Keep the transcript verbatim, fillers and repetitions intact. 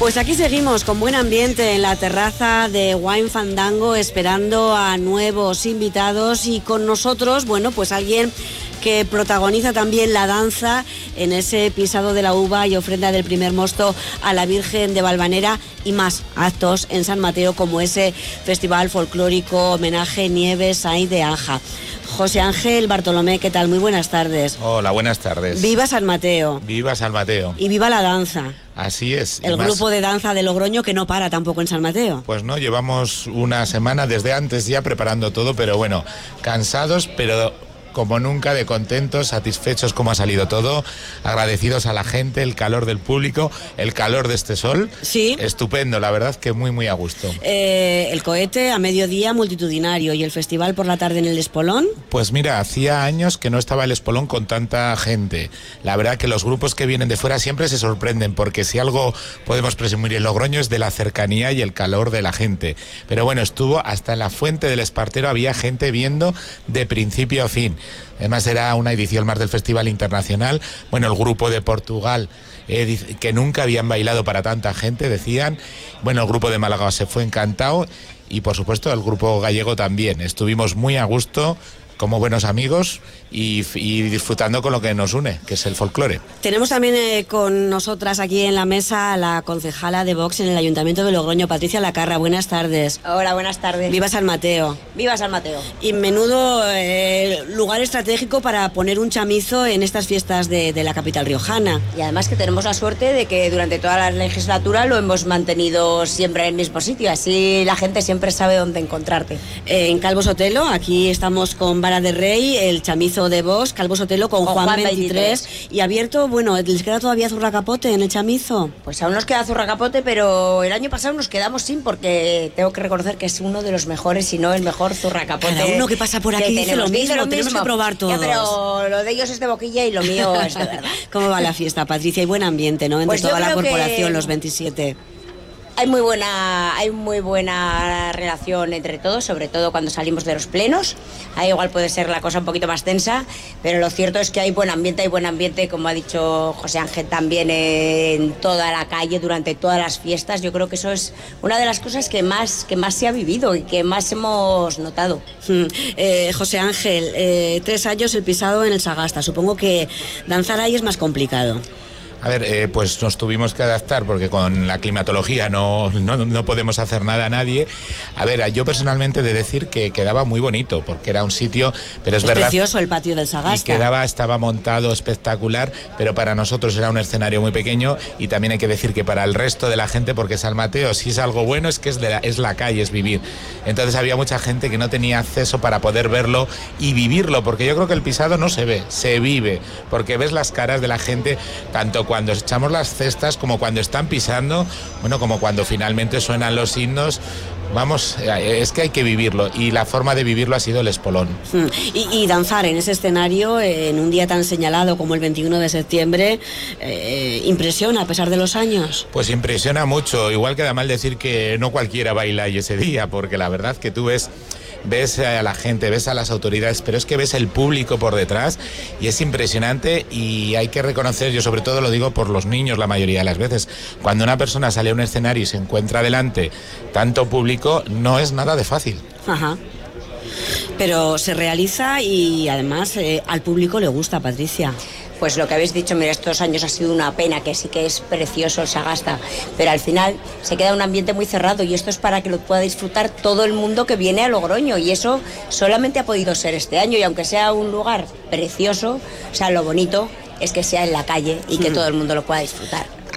Pues aquí seguimos con buen ambiente en la terraza de Wine Fandango, esperando a nuevos invitados y con nosotros, bueno, pues alguien que protagoniza también la danza en ese pisado de la uva y ofrenda del primer mosto a la Virgen de Valvanera y más actos en San Mateo como ese festival folclórico homenaje Nieves Sainz de Aja. José Ángel Bartolomé, ¿qué tal? Muy buenas tardes. Hola, buenas tardes. Viva San Mateo. Viva San Mateo. Y viva la danza. Así es. El más... grupo de danza de Logroño que no para tampoco en San Mateo. Pues no, llevamos una semana desde antes ya preparando todo, pero bueno, cansados, pero como nunca, de contentos, satisfechos como ha salido todo, agradecidos a la gente, el calor del público, el calor de este sol. Sí. Estupendo, la verdad que muy, muy a gusto. Eh, el cohete a mediodía multitudinario y el festival por la tarde en el Espolón. Pues mira, hacía años que no estaba el Espolón con tanta gente. La verdad que los grupos que vienen de fuera siempre se sorprenden, porque si algo podemos presumir en Logroño es de la cercanía y el calor de la gente. Pero bueno, estuvo hasta en la Fuente del Espartero, había gente viendo de principio a fin. Además era una edición más del Festival Internacional. Bueno, el grupo de Portugal, eh, que nunca habían bailado para tanta gente, decían. Bueno, el grupo de Málaga se fue encantado y por supuesto el grupo gallego también. Estuvimos muy a gusto, como buenos amigos y, y disfrutando con lo que nos une, que es el folclore. Tenemos también eh, con nosotras aquí en la mesa a la concejala de Vox en el Ayuntamiento de Logroño, Patricia Lacarra. Buenas tardes. Hola, buenas tardes. Viva San Mateo. Viva San Mateo. Y menudo eh, lugar estratégico para poner un chamizo en estas fiestas de, de la capital riojana. Y además que tenemos la suerte de que durante toda la legislatura lo hemos mantenido siempre en el mismo sitio, así la gente siempre sabe dónde encontrarte. Eh, en Calvo Sotelo, aquí estamos con Vara de Rey, el chamizo de Vox, Calvo Sotelo con, con Juan, Juan veintitrés, veintitrés. Y abierto, bueno, ¿les queda todavía zurracapote en el chamizo? Pues aún nos queda zurracapote, pero el año pasado nos quedamos sin, porque tengo que reconocer que es uno de los mejores, si no el mejor zurracapote. Cada uno que pasa por aquí dice lo mismo, lo tenemos mismo. que probar todos. Ya, pero lo de ellos es de boquilla y lo mío es de verdad. ¿Cómo va la fiesta, Patricia? Y buen ambiente, ¿no? Entre pues toda la corporación, que... los veintisiete. Hay muy buena, hay muy buena relación entre todos, sobre todo cuando salimos de los plenos. Ahí igual puede ser la cosa un poquito más tensa, pero lo cierto es que hay buen ambiente, hay buen ambiente, como ha dicho José Ángel, también en toda la calle, durante todas las fiestas. Yo creo que eso es una de las cosas que más, que más se ha vivido y que más hemos notado. Hmm. Eh, José Ángel, eh, tres años el pisado en el Sagasta. Supongo que danzar ahí es más complicado. A ver, eh, pues nos tuvimos que adaptar porque con la climatología no, no, no podemos hacer nada a nadie. A ver, yo personalmente he de decir que quedaba muy bonito porque era un sitio, pero es, es verdad... Es precioso el patio del Sagasta. Y quedaba, estaba montado espectacular, pero para nosotros era un escenario muy pequeño y también hay que decir que para el resto de la gente, porque San Mateo, si es algo bueno, es que es, de la, es la calle, es vivir. Entonces había mucha gente que no tenía acceso para poder verlo y vivirlo, porque yo creo que el pisado no se ve, se vive, porque ves las caras de la gente, tanto cuando echamos las cestas como cuando están pisando, bueno, como cuando finalmente suenan los himnos. Vamos, es que hay que vivirlo y la forma de vivirlo ha sido el Espolón. Y, y danzar en ese escenario en un día tan señalado como el veintiuno de septiembre, eh, ¿impresiona a pesar de los años? Pues impresiona mucho, igual queda mal decir que no cualquiera baila ahí ese día, porque la verdad que tú ves... ves a la gente, ves a las autoridades, pero es que ves el público por detrás y es impresionante y hay que reconocer, yo sobre todo lo digo por los niños la mayoría de las veces, cuando una persona sale a un escenario y se encuentra delante tanto público, no es nada de fácil. Ajá. Pero se realiza y además eh, al público le gusta, Patricia. Pues lo que habéis dicho, mira, estos años ha sido una pena, que sí que es precioso el Sagasta, pero al final se queda un ambiente muy cerrado y esto es para que lo pueda disfrutar todo el mundo que viene a Logroño y eso solamente ha podido ser este año y aunque sea un lugar precioso, o sea, lo bonito es que sea en la calle y que mm. todo el mundo lo pueda disfrutar.